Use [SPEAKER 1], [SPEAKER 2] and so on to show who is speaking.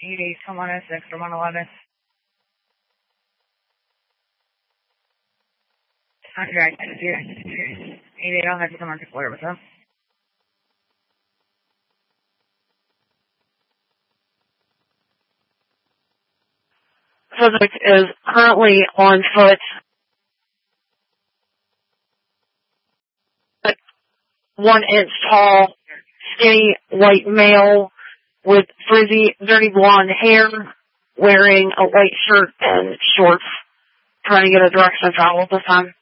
[SPEAKER 1] ED, come on in, 6 or 111. Contract, ED, I'll have to come on to Florida with them.
[SPEAKER 2] Subject is currently on foot. 1 inch tall, skinny white male with frizzy, dirty blonde hair, wearing a white shirt and shorts, trying to get a direction of travel this time.